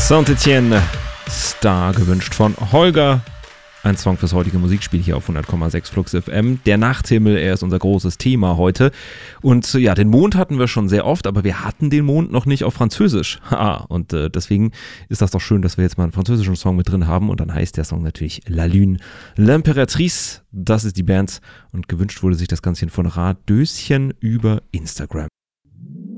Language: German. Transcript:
Saint-Étienne, Star, gewünscht von Holger. Ein Song fürs heutige Musikspiel hier auf 100,6 Flux FM. Der Nachthimmel, er ist unser großes Thema heute. Und ja, den Mond hatten wir schon sehr oft, aber wir hatten den Mond noch nicht auf Französisch. Und deswegen ist das doch schön, dass wir jetzt mal einen französischen Song mit drin haben. Und dann heißt der Song natürlich La Lune, L'Impératrice. Das ist die Band. Und gewünscht wurde sich das Ganze von Radöschen über Instagram.